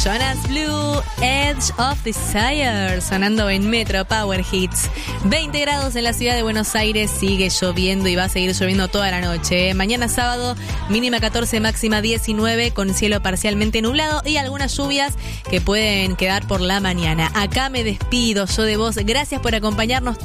Jonas Blue, Edge of Desire, sonando en Metro Power Hits. 20 grados en la ciudad de Buenos Aires, sigue lloviendo y va a seguir lloviendo toda la noche. Mañana sábado, mínima 14, máxima 19, con cielo parcialmente nublado y algunas lluvias que pueden quedar por la mañana. Acá me despido yo de vos, gracias por acompañarnos